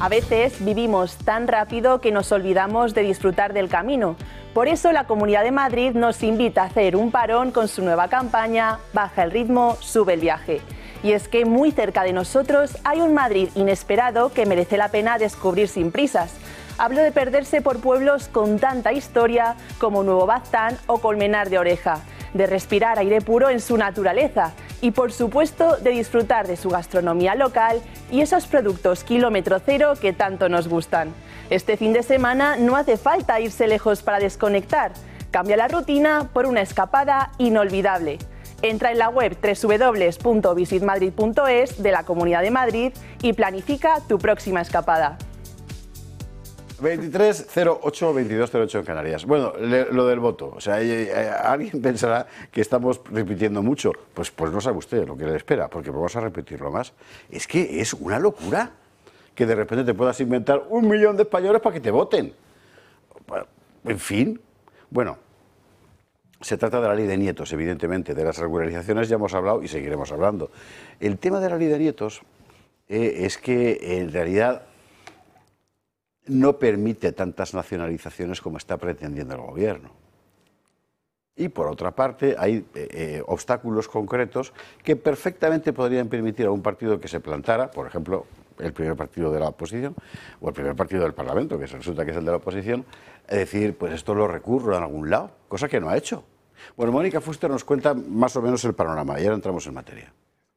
A veces vivimos tan rápido que nos olvidamos de disfrutar del camino. Por eso la Comunidad de Madrid nos invita a hacer un parón con su nueva campaña Baja el ritmo, sube el viaje. Y es que muy cerca de nosotros hay un Madrid inesperado que merece la pena descubrir sin prisas. Hablo de perderse por pueblos con tanta historia como Nuevo Baztán o Colmenar de Oreja, de respirar aire puro en su naturaleza y, por supuesto, de disfrutar de su gastronomía local y esos productos kilómetro cero que tanto nos gustan. Este fin de semana no hace falta irse lejos para desconectar. Cambia la rutina por una escapada inolvidable. Entra en la web www.visitmadrid.es de la Comunidad de Madrid y planifica tu próxima escapada. 2308-2208 en Canarias. Bueno, lo del voto. O sea, alguien pensará que estamos repitiendo mucho. Pues no sabe usted lo que le espera, porque vamos a repetirlo más. Es que es una locura que de repente te puedas inventar 1 millón de españoles para que te voten. En fin, bueno, se trata de la ley de nietos, evidentemente. De las regularizaciones ya hemos hablado y seguiremos hablando. El tema de la ley de nietos es que en realidad no permite tantas nacionalizaciones como está pretendiendo el gobierno. Y por otra parte hay obstáculos concretos que perfectamente podrían permitir a un partido que se plantara, por ejemplo, el primer partido de la oposición o el primer partido del Parlamento, que resulta que es el de la oposición, decir, pues esto lo recurro en algún lado, cosa que no ha hecho. Bueno, Mónica Fuster nos cuenta más o menos el panorama y ahora entramos en materia.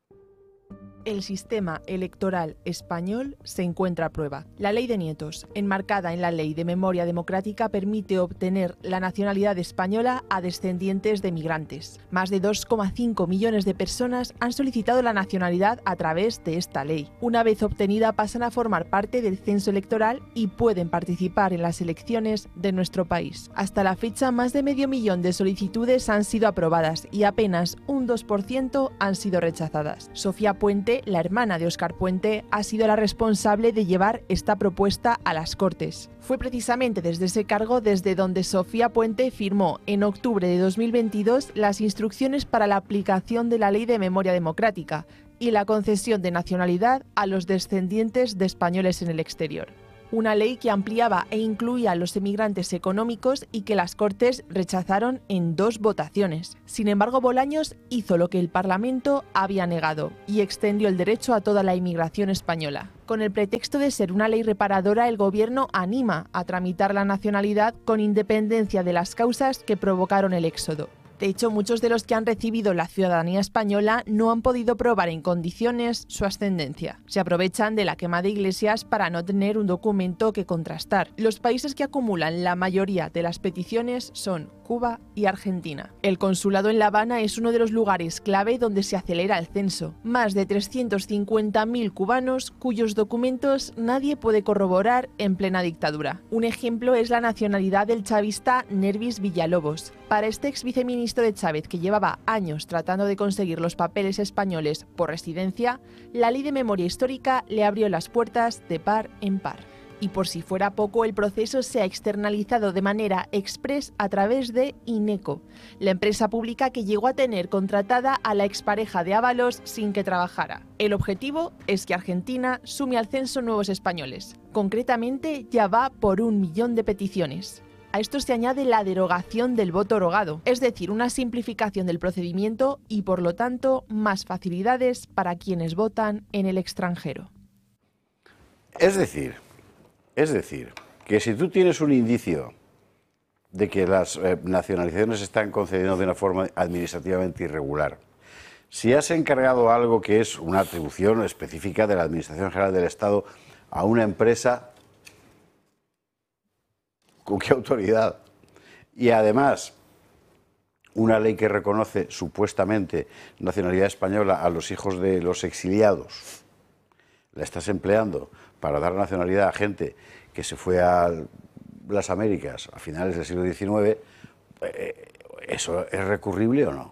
El sistema electoral español se encuentra a prueba. La ley de nietos, enmarcada en la Ley de Memoria Democrática, permite obtener la nacionalidad española a descendientes de migrantes. Más de 2,5 millones de personas han solicitado la nacionalidad a través de esta ley. Una vez obtenida, pasan a formar parte del censo electoral y pueden participar en las elecciones de nuestro país. Hasta la fecha, más de medio millón de solicitudes han sido aprobadas y apenas un 2% han sido rechazadas. Sofía Puente, la hermana de Óscar Puente, ha sido la responsable de llevar esta propuesta a las Cortes. Fue precisamente desde ese cargo desde donde Sofía Puente firmó en octubre de 2022 las instrucciones para la aplicación de la Ley de Memoria Democrática y la concesión de nacionalidad a los descendientes de españoles en el exterior. Una ley que ampliaba e incluía a los emigrantes económicos y que las Cortes rechazaron en 2 votaciones. Sin embargo, Bolaños hizo lo que el Parlamento había negado y extendió el derecho a toda la inmigración española. Con el pretexto de ser una ley reparadora, el Gobierno anima a tramitar la nacionalidad con independencia de las causas que provocaron el éxodo. De hecho, muchos de los que han recibido la ciudadanía española no han podido probar en condiciones su ascendencia. Se aprovechan de la quema de iglesias para no tener un documento que contrastar. Los países que acumulan la mayoría de las peticiones son Cuba y Argentina. El consulado en La Habana es uno de los lugares clave donde se acelera el censo. Más de 350.000 cubanos cuyos documentos nadie puede corroborar en plena dictadura. Un ejemplo es la nacionalidad del chavista Nervis Villalobos. Para este ex viceministro de Chávez, que llevaba años tratando de conseguir los papeles españoles por residencia, la Ley de Memoria Histórica le abrió las puertas de par en par. Y por si fuera poco, el proceso se ha externalizado de manera express a través de INECO, la empresa pública que llegó a tener contratada a la expareja de Ábalos sin que trabajara. El objetivo es que Argentina sume al censo nuevos españoles. Concretamente, ya va por 1 millón de peticiones. A esto se añade la derogación del voto rogado, es decir, una simplificación del procedimiento y, por lo tanto, más facilidades para quienes votan en el extranjero. Es decir, que si tú tienes un indicio de que las nacionalizaciones se están concediendo de una forma administrativamente irregular, si has encargado algo que es una atribución específica de la Administración General del Estado a una empresa, ¿con qué autoridad? Y además, una ley que reconoce supuestamente nacionalidad española a los hijos de los exiliados, la estás empleando para dar nacionalidad a gente que se fue a las Américas a finales del siglo XIX, ¿eso es recurrible o no?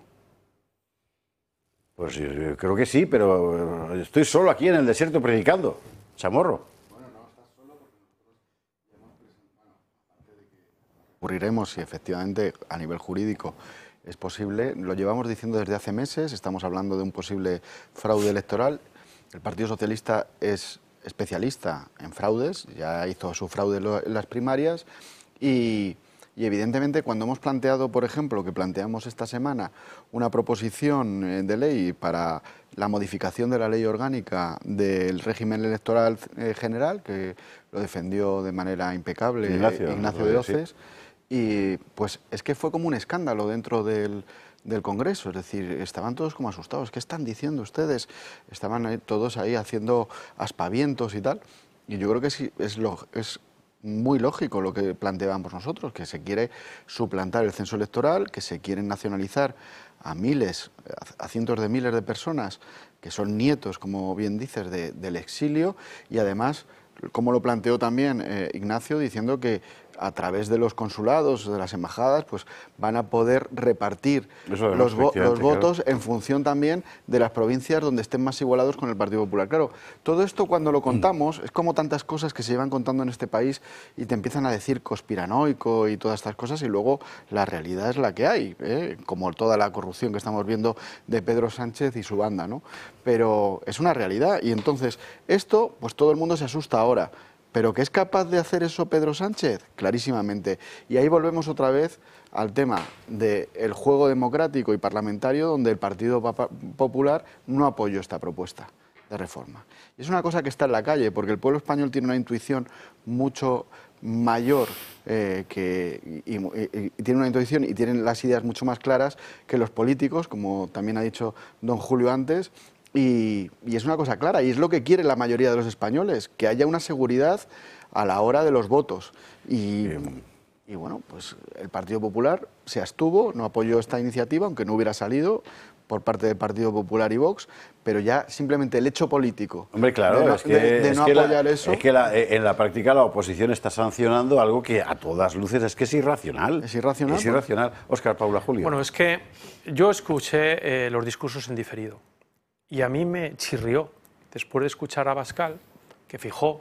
Pues yo creo que sí, pero estoy solo aquí en el desierto predicando, Chamorro. Bueno, no estás solo porque nosotros ya hemos presentado, aparte de que ocurriremos si efectivamente a nivel jurídico es posible, lo llevamos diciendo desde hace meses, estamos hablando de un posible fraude electoral. El Partido Socialista es especialista en fraudes, ya hizo su fraude en las primarias y evidentemente cuando hemos planteado, por ejemplo, que planteamos esta semana una proposición de ley para la modificación de la ley orgánica del régimen electoral general, que lo defendió de manera impecable Ignacio de Oces, y pues es que fue como un escándalo dentro del Congreso, es decir, estaban todos como asustados. ¿Qué están diciendo ustedes? Estaban todos ahí haciendo aspavientos y tal, y yo creo que sí, es muy lógico lo que planteábamos nosotros, que se quiere suplantar el censo electoral, que se quieren nacionalizar a miles, a cientos de miles de personas que son nietos, como bien dices, del exilio, y además, como lo planteó también Ignacio, diciendo que a través de los consulados, de las embajadas, pues van a poder repartir los votos en función también de las provincias donde estén más igualados con el Partido Popular. Claro, todo esto cuando lo contamos es como tantas cosas que se llevan contando en este país y te empiezan a decir conspiranoico y todas estas cosas, y luego la realidad es la que hay, como toda la corrupción que estamos viendo de Pedro Sánchez y su banda, ¿no? Pero es una realidad, y entonces esto, pues todo el mundo se asusta ahora. ¿Pero que es capaz de hacer eso Pedro Sánchez? Clarísimamente. Y ahí volvemos otra vez al tema del juego democrático y parlamentario, donde el Partido Popular no apoyó esta propuesta de reforma. Y es una cosa que está en la calle, porque el pueblo español tiene una intuición mucho mayor y tiene una intuición y tienen las ideas mucho más claras que los políticos, como también ha dicho don Julio antes. Y es una cosa clara, y es lo que quiere la mayoría de los españoles, que haya una seguridad a la hora de los votos. Y bueno, pues el Partido Popular se abstuvo, no apoyó esta iniciativa, aunque no hubiera salido por parte del Partido Popular y Vox, pero ya simplemente el hecho político. Hombre, claro, de no apoyar eso. Es que en la práctica la oposición está sancionando algo que a todas luces es que es irracional. Es irracional. Es irracional. Óscar, Paula, Julio. Bueno, es que yo escuché los discursos en diferido. Y a mí me chirrió, después de escuchar a Abascal, que Feijóo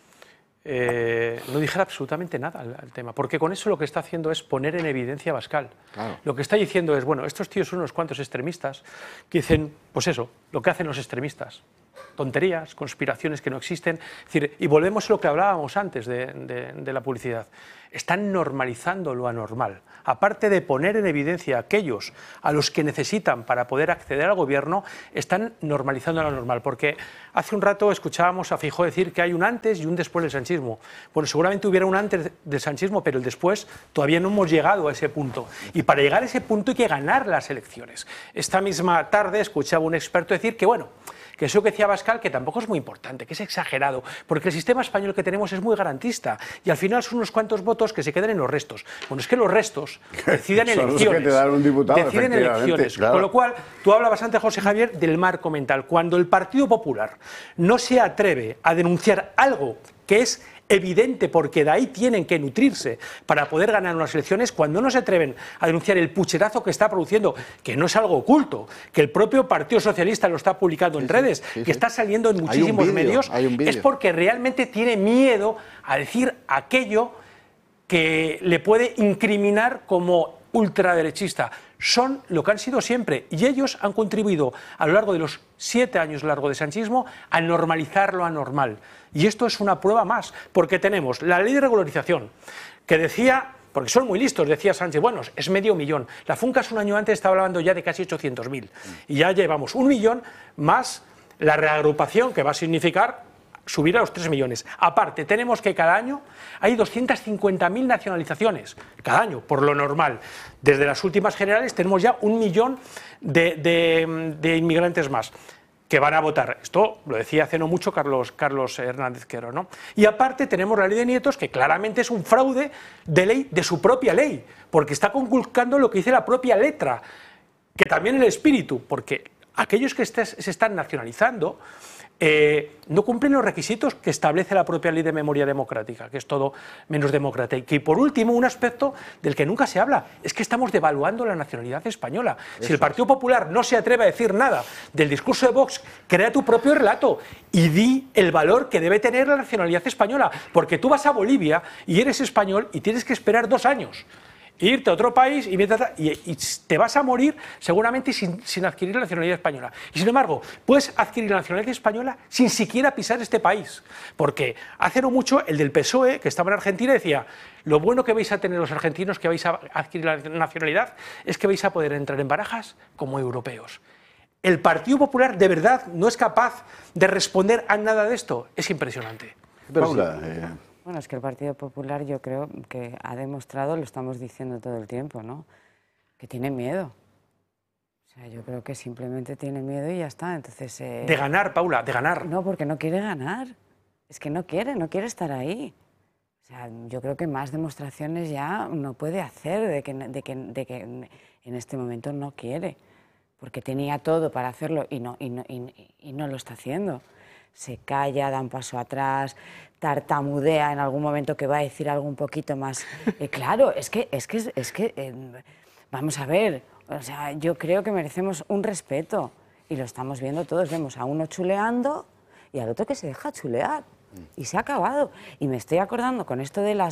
no dijera absolutamente nada al tema, porque con eso lo que está haciendo es poner en evidencia a Abascal. Claro. Lo que está diciendo es, bueno, estos tíos son unos cuantos extremistas que dicen, pues eso, lo que hacen los extremistas. Tonterías, conspiraciones que no existen. Es decir, y volvemos a lo que hablábamos antes de la publicidad. Están normalizando lo anormal. Aparte de poner en evidencia a aquellos a los que necesitan para poder acceder al gobierno, están normalizando lo anormal. Porque hace un rato escuchábamos a Feijóo decir que hay un antes y un después del sanchismo. Bueno, seguramente hubiera un antes del sanchismo, pero el después todavía no hemos llegado a ese punto. Y para llegar a ese punto hay que ganar las elecciones. Esta misma tarde escuchaba a un experto decir que, bueno, que eso que decía Abascal, que tampoco es muy importante, que es exagerado, porque el sistema español que tenemos es muy garantista y al final son unos cuantos votos que se quedan en los restos. Bueno, es que los restos deciden elecciones. Deciden elecciones. Claro. Con lo cual, tú hablabas antes, José Javier, del marco mental. Cuando el Partido Popular no se atreve a denunciar algo que es evidente, porque de ahí tienen que nutrirse para poder ganar unas elecciones, cuando no se atreven a denunciar el pucherazo que está produciendo, que no es algo oculto, que el propio Partido Socialista lo está publicando en redes, que está saliendo en muchísimos medios, es porque realmente tiene miedo a decir aquello que le puede incriminar como ultraderechista. Son lo que han sido siempre, y ellos han contribuido a lo largo de los 7 años largo de sanchismo a normalizar lo anormal. Y esto es una prueba más, porque tenemos la ley de regularización, que decía, porque son muy listos, decía Sánchez, bueno, es 500.000. La Funcas un año antes estaba hablando ya de casi 800.000. Y ya llevamos 1 millón más la reagrupación, que va a significar subir a los 3 millones. Aparte, tenemos que cada año hay 250.000 nacionalizaciones, cada año, por lo normal. Desde las últimas generales tenemos ya 1 millón de inmigrantes más que van a votar. Esto lo decía hace no mucho Carlos Hernández Quero, ¿no? Y aparte tenemos la ley de nietos, que claramente es un fraude de ley, de su propia ley, porque está conculcando lo que dice la propia letra, que también el espíritu, porque aquellos que se están nacionalizando no cumplen los requisitos que establece la propia ley de memoria democrática, que es todo menos democrática. Y por último, un aspecto del que nunca se habla, es que estamos devaluando la nacionalidad española. Si el Partido Popular no se atreve a decir nada del discurso de Vox, crea tu propio relato y di el valor que debe tener la nacionalidad española, porque tú vas a Bolivia y eres español y tienes que esperar 2 años. irte a otro país y te vas a morir seguramente sin adquirir la nacionalidad española. Y sin embargo, puedes adquirir la nacionalidad española sin siquiera pisar este país. Porque hace no mucho el del PSOE, que estaba en Argentina, decía: lo bueno que vais a tener los argentinos que vais a adquirir la nacionalidad es que vais a poder entrar en barajas como europeos. ¿El Partido Popular de verdad no es capaz de responder a nada de esto? Es impresionante. Paula, Bueno, es que el Partido Popular yo creo que ha demostrado, lo estamos diciendo todo el tiempo, ¿no?, que tiene miedo. O sea, yo creo que simplemente tiene miedo y ya está. Entonces, De ganar, Paula, de ganar. No, porque no quiere ganar. Es que no quiere estar ahí. O sea, yo creo que más demostraciones ya no puede hacer de que en este momento no quiere. Porque tenía todo para hacerlo y no lo está haciendo. Se calla, da un paso atrás, tartamudea en algún momento que va a decir algo un poquito más. Claro, es que vamos a ver, o sea, yo creo que merecemos un respeto y lo estamos viendo todos. Vemos a uno chuleando y al otro que se deja chulear y se ha acabado. Y me estoy acordando con esto de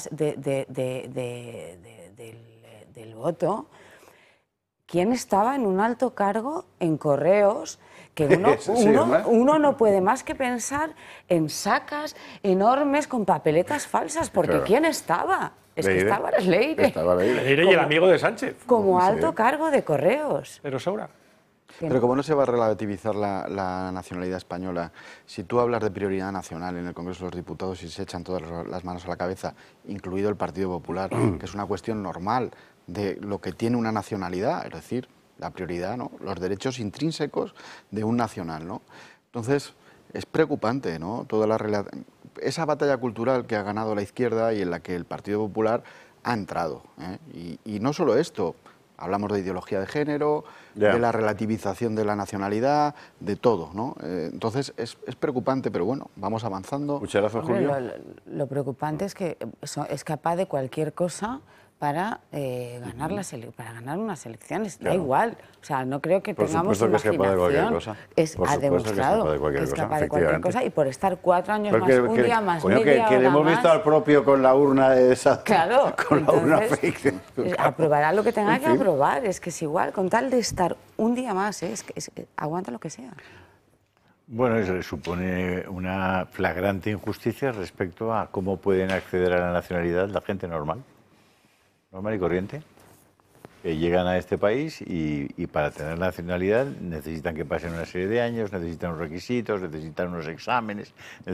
del voto. ¿Quién estaba en un alto cargo en Correos? Que uno no puede más que pensar en sacas enormes con papeletas falsas, porque claro. ¿Quién estaba? Es que estaba Leire. Leire y el amigo de Sánchez. Como alto cargo de Correos. Pero sobra. Pero como no se va a relativizar la nacionalidad española, si tú hablas de prioridad nacional en el Congreso de los Diputados y se echan todas las manos a la cabeza, incluido el Partido Popular, que es una cuestión normal de lo que tiene una nacionalidad, es decir, la prioridad, ¿no?, los derechos intrínsecos de un nacional, ¿no? Entonces, es preocupante, ¿no?, esa batalla cultural que ha ganado la izquierda y en la que el Partido Popular ha entrado, ¿eh? Y no solo esto, hablamos de ideología de género, de la relativización de la nacionalidad, de todo, ¿no? Entonces, es preocupante, pero bueno, vamos avanzando. Muchas gracias, Julio. Lo preocupante es que es capaz de cualquier cosa para ganar unas elecciones. Da igual. O sea, no creo que tengamos imaginación. Por supuesto que es capaz de cualquier cosa. Ha demostrado que es capaz de cualquier cosa y por estar 4 años más, un día más, que le hemos visto al propio con la urna esa. Claro. Con la urna fake. Aprobará lo que tenga que aprobar. Es que es igual, con tal de estar un día más, aguanta lo que sea. Bueno, eso supone una flagrante injusticia respecto a cómo pueden acceder a la nacionalidad la gente normal y corriente, que llegan a este país y para tener nacionalidad necesitan que pasen una serie de años, necesitan unos requisitos, necesitan unos exámenes,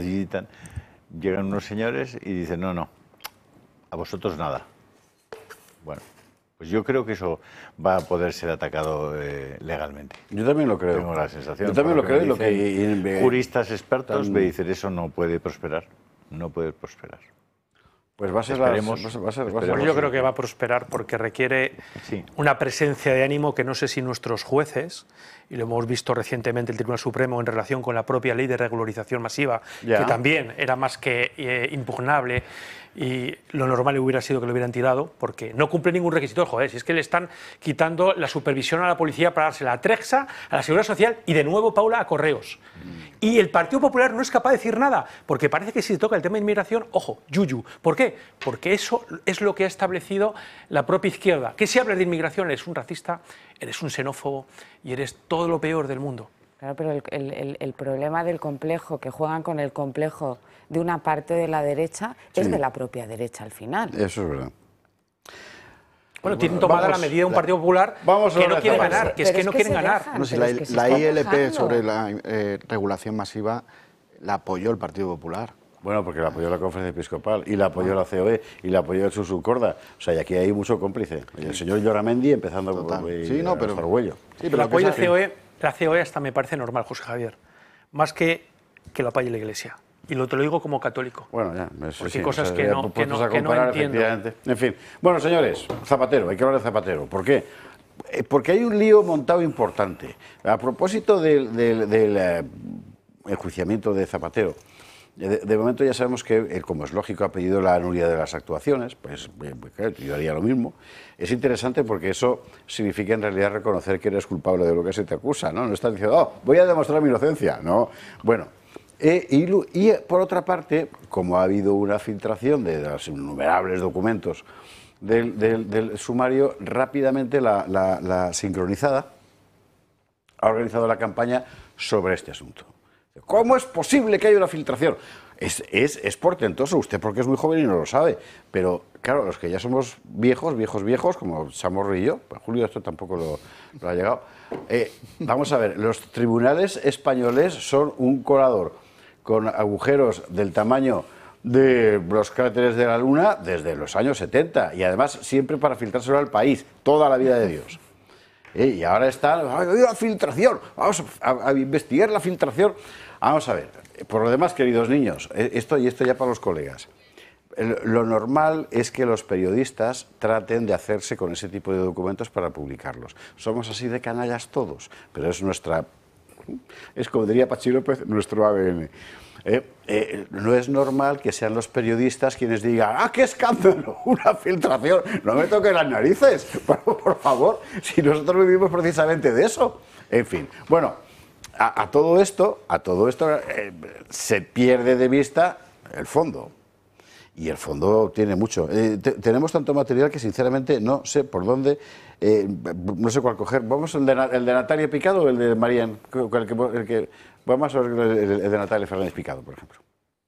llegan unos señores y dicen no, a vosotros nada. Bueno, pues yo creo que eso va a poder ser atacado legalmente. Yo también lo creo. Tengo la sensación. Yo también lo creo. Juristas expertos me dicen eso no puede prosperar, no puede prosperar. Pues va a ser yo creo que va a prosperar porque requiere una presencia de ánimo que no sé si nuestros jueces, y lo hemos visto recientemente el Tribunal Supremo en relación con la propia ley de regularización masiva, que también era más que impugnable, y lo normal hubiera sido que lo hubieran tirado porque no cumple ningún requisito. Joder, si es que le están quitando la supervisión a la policía para dársela a Trexa, a la Seguridad Social y de nuevo, Paula, a Correos. Y el Partido Popular no es capaz de decir nada, porque parece que si se toca el tema de inmigración, ojo, yuyu. ¿Por qué? Porque eso es lo que ha establecido la propia izquierda. Que si hablas de inmigración eres un racista, eres un xenófobo y eres todo lo peor del mundo. Claro, pero el problema del complejo, que juegan con el complejo de una parte de la derecha, es de la propia derecha al final. Eso es verdad. Bueno, tienen tomada la medida de un Partido Popular que no quiere ganar, que es que no quieren ganar. La ILP sobre la regulación masiva la apoyó el Partido Popular. Bueno, porque la apoyó la Conferencia Episcopal y la apoyó la COE y la apoyó el Susurcorda. O sea, y aquí hay mucho cómplice. El señor Lloramendi empezando por Arguello. Sí, pero el apoyo de la COE hasta me parece normal, José Javier. Más que lo apoye la Iglesia. Y te lo digo como católico. Bueno, ya. Porque hay cosas que no entiendo. En fin. Bueno, señores, Zapatero, hay que hablar de Zapatero. ¿Por qué? Porque hay un lío montado importante. A propósito del enjuiciamiento de Zapatero, de momento ya sabemos que él, como es lógico, ha pedido la nulidad de las actuaciones, pues yo haría lo mismo. Es interesante porque eso significa en realidad reconocer que eres culpable de lo que se te acusa, ¿no? No estás diciendo, voy a demostrar mi inocencia, ¿no? Bueno, y por otra parte, como ha habido una filtración de los innumerables documentos del sumario, rápidamente la sincronizada ha organizado la campaña sobre este asunto. ¿Cómo es posible que haya una filtración? Es portentoso, usted porque es muy joven y no lo sabe, pero claro, los que ya somos viejos, como Chamorro y yo, pues Julio esto tampoco lo ha llegado. Vamos a ver, los tribunales españoles son un colador con agujeros del tamaño de los cráteres de la Luna desde los años 70 y además siempre para filtrárselo al país, toda la vida de Dios. Y ahora está, ¡ay, la filtración! Vamos a investigar la filtración. Vamos a ver, por lo demás, queridos niños, esto ya para los colegas. Lo normal es que los periodistas traten de hacerse con ese tipo de documentos para publicarlos. Somos así de canallas todos, pero es como diría Pachi López, nuestro ADN. No es normal que sean los periodistas quienes digan ¡ah, qué escándalo! ¡Una filtración! ¡No me toquen las narices! Por favor, si nosotros vivimos precisamente de eso. En fin, bueno, a todo esto se pierde de vista el fondo. Y el fondo tiene mucho. Tenemos tanto material que sinceramente no sé por dónde, no sé cuál coger. ¿Vamos el de Natalia Picado o el de Marian? Vamos a ver el de Natalia Fernández Picado, por ejemplo.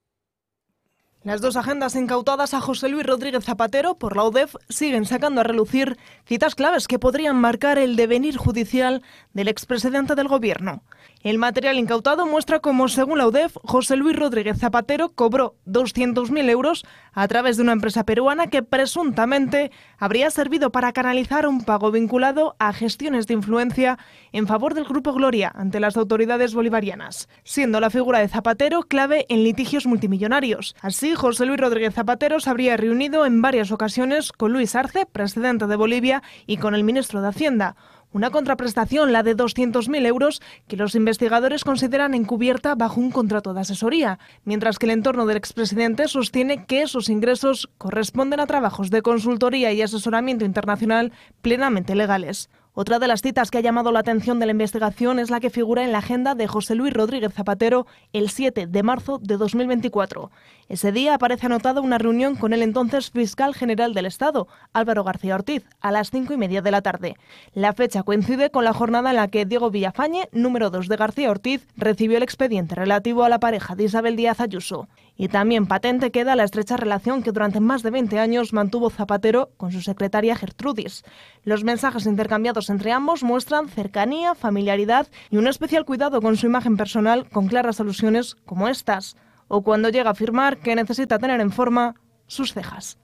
Las dos agendas incautadas a José Luis Rodríguez Zapatero por la UDEF siguen sacando a relucir citas claves que podrían marcar el devenir judicial del expresidente del Gobierno. El material incautado muestra cómo, según la UDEF, José Luis Rodríguez Zapatero cobró 200.000 euros a través de una empresa peruana que presuntamente habría servido para canalizar un pago vinculado a gestiones de influencia en favor del Grupo Gloria ante las autoridades bolivarianas, siendo la figura de Zapatero clave en litigios multimillonarios. Así, José Luis Rodríguez Zapatero se habría reunido en varias ocasiones con Luis Arce, presidente de Bolivia, y con el ministro de Hacienda. Una contraprestación, la de 200.000 euros, que los investigadores consideran encubierta bajo un contrato de asesoría, mientras que el entorno del expresidente sostiene que esos ingresos corresponden a trabajos de consultoría y asesoramiento internacional plenamente legales. Otra de las citas que ha llamado la atención de la investigación es la que figura en la agenda de José Luis Rodríguez Zapatero el 7 de marzo de 2024. Ese día aparece anotada una reunión con el entonces fiscal general del Estado, Álvaro García Ortiz, a las 5:30 de la tarde. La fecha coincide con la jornada en la que Diego Villafañe, número 2 de García Ortiz, recibió el expediente relativo a la pareja de Isabel Díaz Ayuso. Y también patente queda la estrecha relación que durante más de 20 años mantuvo Zapatero con su secretaria Gertrudis. Los mensajes intercambiados entre ambos muestran cercanía, familiaridad y un especial cuidado con su imagen personal, con claras alusiones como estas, o cuando llega a afirmar que necesita tener en forma sus cejas.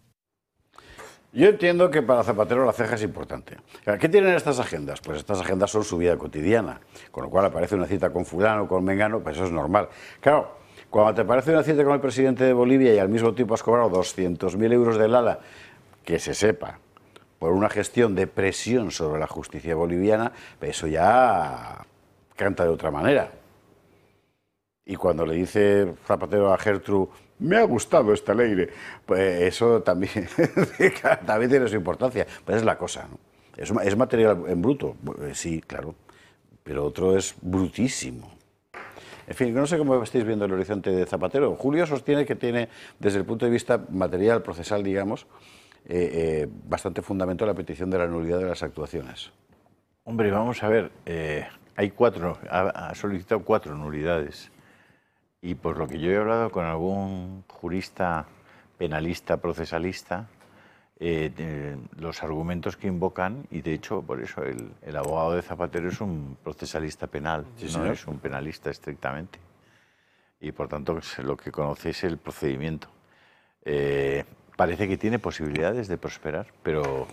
Yo entiendo que para Zapatero la ceja es importante. ¿Qué tienen estas agendas? Pues estas agendas son su vida cotidiana, con lo cual aparece una cita con fulano, con mengano, pues eso es normal. Claro, cuando te aparece una cita con el presidente de Bolivia y al mismo tiempo has cobrado 200.000 euros del ala, que se sepa, por una gestión de presión sobre la justicia boliviana, eso ya canta de otra manera. Y cuando le dice Zapatero a Gertrude, me ha gustado esta ley, pues eso también, también tiene su importancia. Pues es la cosa, ¿no? Es material en bruto, sí, claro, pero otro es brutísimo. En fin, no sé cómo estáis viendo el horizonte de Zapatero. Julio sostiene que tiene, desde el punto de vista material, procesal, digamos, bastante fundamento la petición de la nulidad de las actuaciones. Hombre, vamos a ver, ha solicitado 4 nulidades. Y por lo que yo he hablado con algún jurista, penalista, procesalista, los argumentos que invocan, y de hecho por eso el abogado de Zapatero es un procesalista penal, sí, no es un penalista estrictamente. Y por tanto lo que conoce es el procedimiento. Parece que tiene posibilidades de prosperar, pero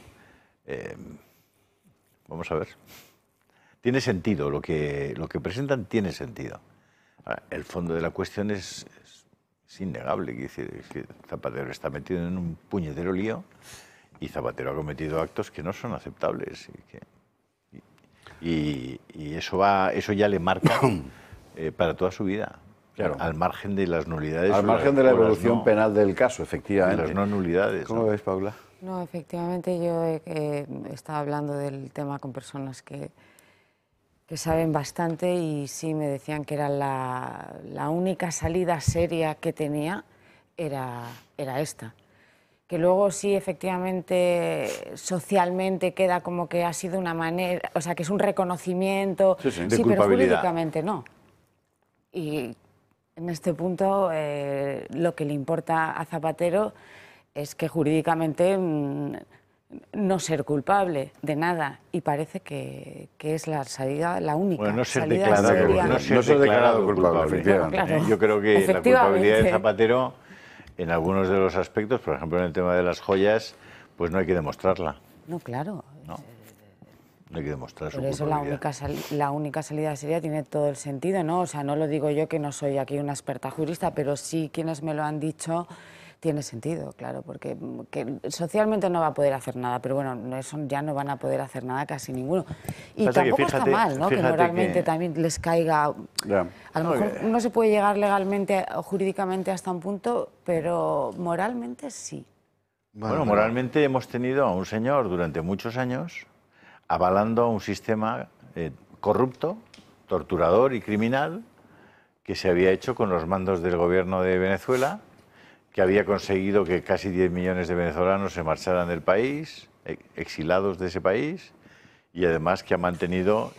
vamos a ver. Tiene sentido, lo que presentan tiene sentido. El fondo de la cuestión es innegable, es que Zapatero está metido en un puñetero lío y Zapatero ha cometido actos que no son aceptables y eso ya le marca para toda su vida. Claro. Al margen de las nulidades. Al margen de la evolución penal del caso, efectivamente. De las no nulidades. ¿Cómo ves, Paula? No, efectivamente yo he estado hablando del tema con personas que saben bastante y sí me decían que era la única salida seria que tenía era esta. que luego sí efectivamente socialmente queda como que ha sido una manera, o sea, que es un reconocimiento, Sí, sí, de pero culpabilidad. jurídicamente no. Y en este punto lo que le importa a Zapatero es que jurídicamente no ser culpable de nada, y parece que es la salida, la única Bueno, no ser salida declarado, sería- no ser No ser declarado declarado culpable, culpable. efectivamente. Claro. Yo creo que la Efectivamente. culpabilidad de Zapatero, en algunos de los aspectos, por ejemplo en el tema de las joyas, pues no hay que demostrarla. No, claro. No, no hay que demostrar su Por eso culpabilidad. la única salida sería, tiene todo el sentido, ¿no? O sea, no lo digo yo, que no soy aquí una experta jurista, pero sí quienes me lo han dicho, tiene sentido, claro, porque que socialmente no va a poder hacer nada, pero bueno, eso ya no van a poder hacer nada casi ninguno. Y Pasa que tampoco está fíjate- mal, ¿no? Que fíjate moralmente que- también les caiga... Ya. A lo mejor no se puede llegar legalmente o jurídicamente hasta un punto, pero moralmente sí. Bueno, pero- moralmente hemos tenido a un señor durante muchos años avalando a un sistema corrupto, torturador y criminal que se había hecho con los mandos del gobierno de Venezuela, que había conseguido que casi 10 millones de venezolanos se marcharan del país, exilados de ese país, y además que ha mantenido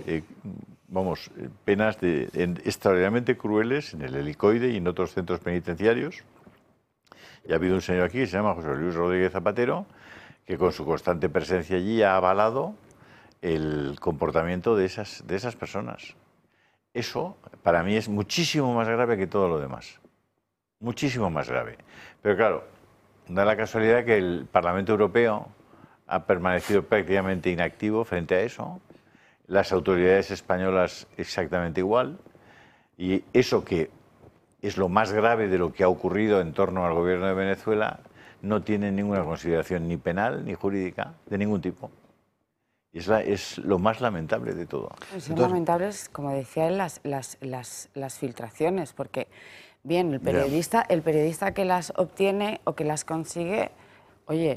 penas extraordinariamente crueles en el Helicoide y en otros centros penitenciarios. Y ha habido un señor aquí que se llama José Luis Rodríguez Zapatero, que con su constante presencia allí ha avalado el comportamiento de esas personas. Eso, para mí, es muchísimo más grave que todo lo demás. Muchísimo más grave. Pero claro, da la casualidad que el Parlamento Europeo ha permanecido prácticamente inactivo frente a eso, las autoridades españolas exactamente igual, y eso que es lo más grave de lo que ha ocurrido en torno al gobierno de Venezuela, no tiene ninguna consideración ni penal ni jurídica de ningún tipo. Y es lo más lamentable de todo. Son lamentables, como decía él, las filtraciones, porque bien, el periodista que las obtiene o que las consigue, oye,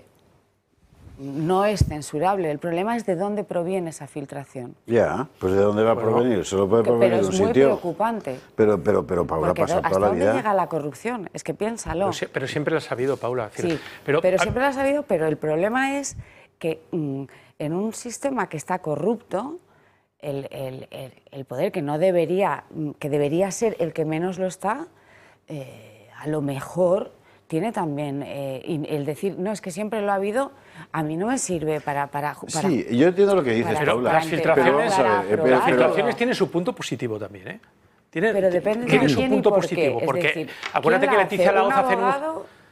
no es censurable. El problema es de dónde proviene esa filtración. Ya, pues ¿de dónde va a provenir? Solo puede provenir Pero de un es muy sitio. preocupante. Pero Paula, Porque pasa ¿hasta toda la dónde vida. llega la corrupción? Es que piénsalo. Pero siempre lo ha sabido, Paula. Sí, pero siempre lo ha sabido, pero el problema es que en un sistema que está corrupto, el poder que no debería, que debería ser el que menos lo está, a lo mejor tiene también el decir, no, es que siempre lo ha habido, a mí no me sirve para Sí, yo entiendo lo que dices, para- Paula. Pero las filtraciones, Pero vamos a ver, las pero- filtraciones tienen su punto positivo también, ¿eh? Pero depende tiene de su quién y punto por qué. positivo, Es porque decir, acuérdate ¿quién que la Leticia hace? ¿Un Laoz hace abogado